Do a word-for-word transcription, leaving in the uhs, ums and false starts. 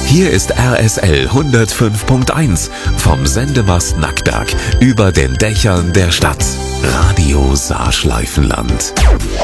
Hier ist R S L hundertfünf Punkt eins vom Sendemast Nackberg über den Dächern der Stadt. Radio Saarschleifenland.